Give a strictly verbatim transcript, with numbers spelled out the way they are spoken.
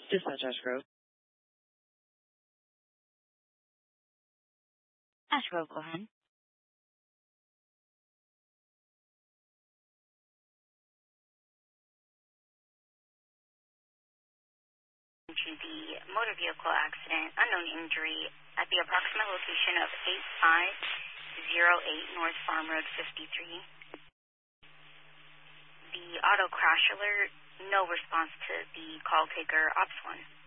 Dispatch Ash Grove. Ash Grove, go ahead. To the motor vehicle accident, unknown injury at the approximate location of eight five zero eight North Farm Road fifty-three. The auto crash alert, no response to the call taker, Ops one.